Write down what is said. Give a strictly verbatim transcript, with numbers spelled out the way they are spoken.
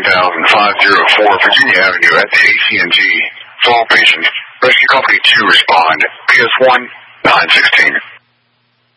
thousand five oh four Virginia Avenue at the A C N G. For all patients, Rescue Company two respond. P S one, nine sixteen.